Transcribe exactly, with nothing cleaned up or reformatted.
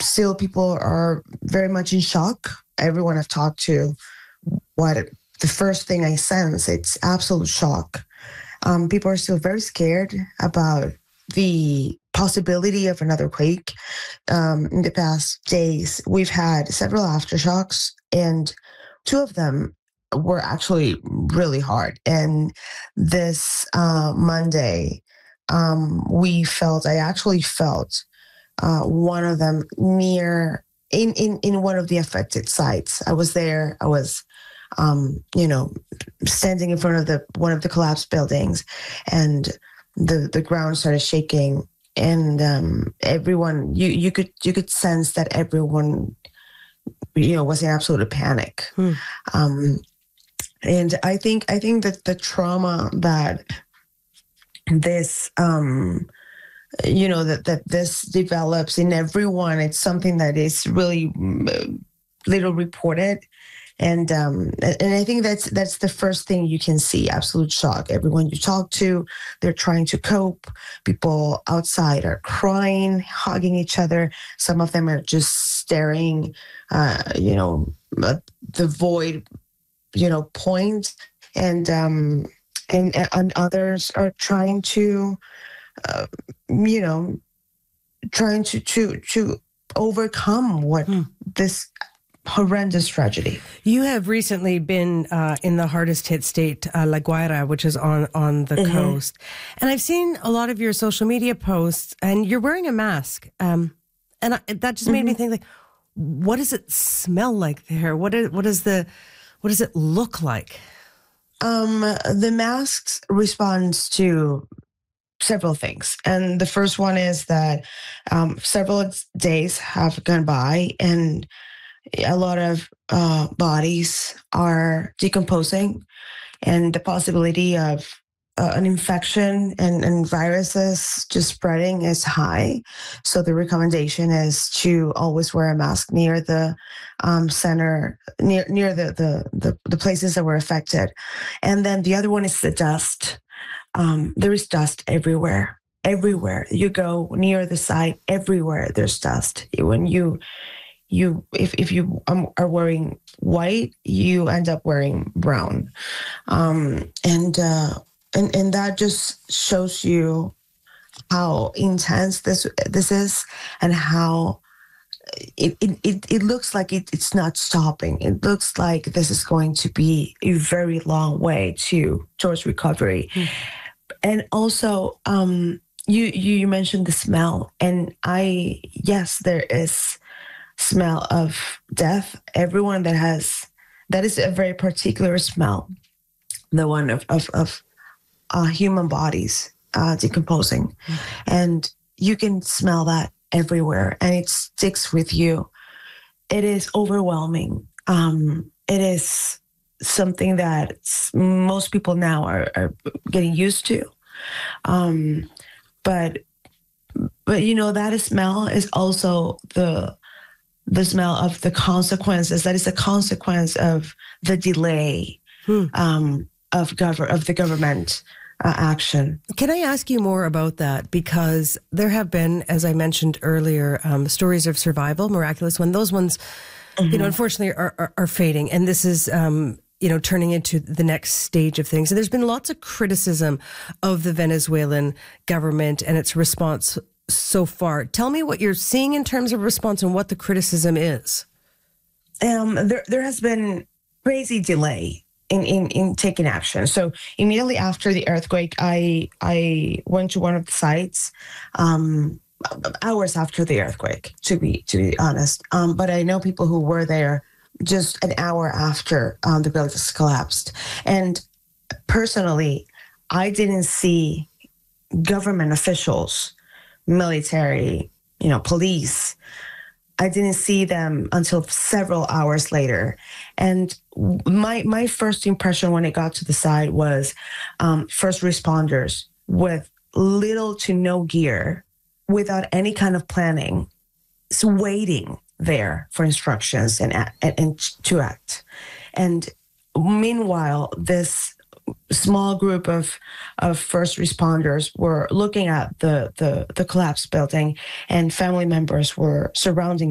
still people are very much in shock. Everyone I've talked to, what the first thing I sense, it's absolute shock. Um, people are still very scared about the possibility of another quake. Um, in the past days, we've had several aftershocks, and two of them were actually really hard. And this uh, Monday, um, we felt, I actually felt uh, one of them near, in, in, in one of the affected sites. I was there, I was, um, you know, standing in front of the one of the collapsed buildings, and the, the ground started shaking. And um, everyone, you, you could you could sense that everyone, you know, was in absolute panic. Hmm. Um, and I think I think that the trauma that this, um, you know, that that this develops in everyone, it's something that is really little reported. And um, and I think that's that's the first thing you can see, absolute shock. Everyone you talk to, they're trying to cope. People outside are crying, hugging each other. Some of them are just staring, uh, you know, at the void, you know, point. And um, and and others are trying to, uh, you know, trying to to to overcome what hmm. this horrendous tragedy. You have recently been uh, in the hardest hit state, uh, La Guaira, which is on, on the mm-hmm. coast. And I've seen a lot of your social media posts, and you're wearing a mask. Um, and I, that just made mm-hmm. me think, like, what does it smell like there? What is, what is the, what does it look like? Um, the masks responds to several things. And the first one is that um, several days have gone by, and a lot of uh, bodies are decomposing, and the possibility of uh, an infection and, and viruses just spreading is high. So the recommendation is to always wear a mask near the um, center, near near the, the, the, the places that were affected. And then the other one is the dust. Um, there is dust everywhere. Everywhere you go near the site, everywhere there's dust. When you You, if, if you um, are wearing white, you end up wearing brown. Um, and, uh, and, and that just shows you how intense this, this is, and how it, it, it, it looks like it, it's not stopping. It looks like this is going to be a very long way to, towards recovery. Mm. And also, um, you, you mentioned the smell, and I, yes, there is smell of death. Everyone that has, that is a very particular smell, the one of of, of uh, human bodies uh, decomposing. Mm-hmm. And you can smell that everywhere, and it sticks with you. It is overwhelming. Um, it is something that most people now are, are getting used to. Um, but, but, you know, that smell is also the the smell of the consequences. That is a consequence of the delay hmm. um, of gov- of the government uh, action. Can I ask you more about that? Because there have been, as I mentioned earlier, um, stories of survival, miraculous ones. Those ones, mm-hmm. you know, unfortunately are, are, are fading. And this is, um, you know, turning into the next stage of things. And there's been lots of criticism of the Venezuelan government and its response so far. Tell me what you're seeing in terms of response and what the criticism is. Um, there, there has been crazy delay in, in, in taking action. So immediately after the earthquake, I I went to one of the sites, um, hours after the earthquake, to be to be honest. Um, but I know people who were there just an hour after um, the buildings collapsed. And personally, I didn't see government officials, military, you know, police. I didn't see them until several hours later. And my my first impression when it got to the site was um, first responders with little to no gear, without any kind of planning, so waiting there for instructions and, and, and to act. And meanwhile, this small group of of first responders were looking at the the, the collapsed building, and family members were surrounding